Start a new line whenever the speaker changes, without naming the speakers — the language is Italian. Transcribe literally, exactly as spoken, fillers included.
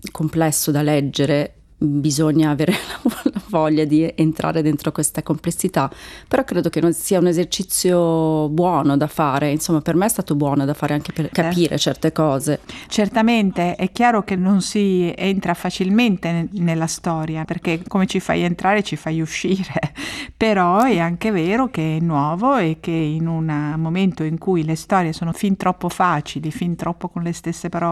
complesso da leggere, bisogna avere la voglia di entrare dentro questa complessità, però credo che non sia un esercizio buono da fare, insomma per me è stato buono da fare anche per capire certe cose.
Certamente è chiaro che non si entra facilmente nella storia, perché come ci fai entrare ci fai uscire, però è anche vero che è nuovo e che in un momento in cui le storie sono fin troppo facili, fin troppo con le stesse parole,